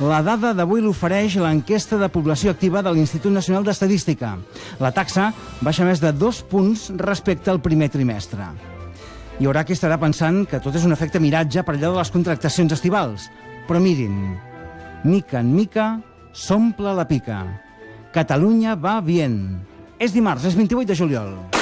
La dada d'avui l'ofereix l'enquesta de població activa de l'Institut Nacional d'Estadística. La taxa baixa més de 2 punts respecte al primer trimestre. Hi haurà qui estarà pensant que tot és un efecte miratge per allò de les contractacions estivals. Però mirin, mica en mica s'omple la pica. Catalunya va bien. És dimarts, és 28 de juliol.